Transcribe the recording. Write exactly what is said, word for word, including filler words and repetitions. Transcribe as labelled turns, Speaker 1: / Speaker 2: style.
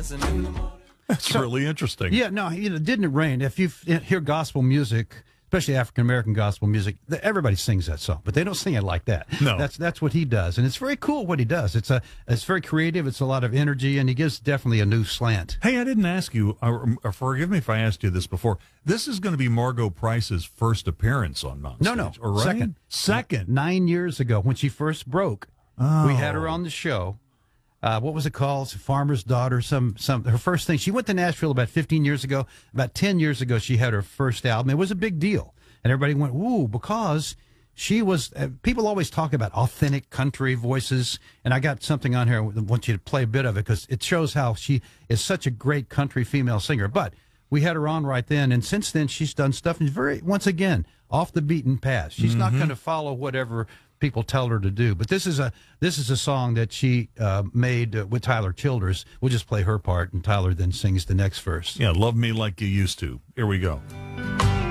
Speaker 1: That's so, really interesting.
Speaker 2: Yeah, no, you know, Didn't It Rain? If you hear gospel music, especially African-American gospel music, everybody sings that song, but they don't sing it like that.
Speaker 1: No.
Speaker 2: That's that's what he does, and it's very cool what he does. It's a it's very creative, it's a lot of energy, and he gives definitely a new slant.
Speaker 1: Hey, I didn't ask you, or, or forgive me if I asked you this before, this is going to be Margot Price's first appearance on Mount
Speaker 2: No, no,
Speaker 1: or right?
Speaker 2: second.
Speaker 1: Second.
Speaker 2: Nine years ago, when she first broke,
Speaker 1: oh.
Speaker 2: we had her on the show. Uh, what was it called? Farmer's Daughter. Some, some. Her first thing. She went to Nashville about fifteen years ago. About ten years ago, she had her first album. It was a big deal, and everybody went, "Ooh!" Because she was. Uh, people always talk about authentic country voices, and I got something on here. I want you to play a bit of it because it shows how she is such a great country female singer. But we had her on right then, and since then she's done stuff and very, once again, off the beaten path. She's mm-hmm. not going to follow whatever people tell her to do. But this is a this is a song that she uh, made uh, with Tyler Childers. We'll just play her part, and Tyler then sings the next verse.
Speaker 1: Yeah, Love Me Like You Used To. Here we go.